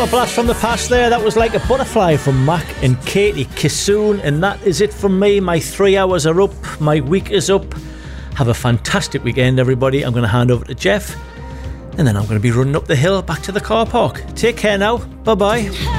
A blast from the past there. That was Like a Butterfly from Mac and Katie Kissoon. And that is it from me. My 3 hours are up. My week is up. Have a fantastic weekend, everybody. I'm going to hand over to Jeff. And then I'm going to be running up the hill back to the car park. Take care now. Bye-bye.